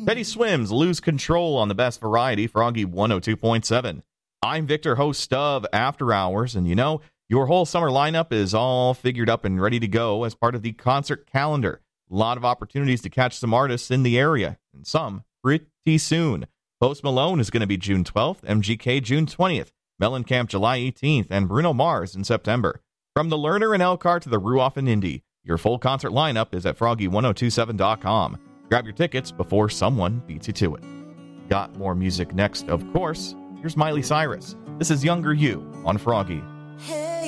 Teddy Swims, Lose Control on the Best Variety, Froggy 102.7. I'm Victor, host of After Hours, and your whole summer lineup is all figured up and ready to go as part of the concert calendar. A lot of opportunities to catch some artists in the area, and some pretty soon. Post Malone is going to be June 12th, MGK June 20th, Mellencamp July 18th, and Bruno Mars in September. From the Lerner and Elcar to the Ruoff and Indy, your full concert lineup is at Froggy1027.com. Grab your tickets before someone beats you to it. Got more music next, of course. Here's Miley Cyrus. This is Younger You on Froggy. Hey.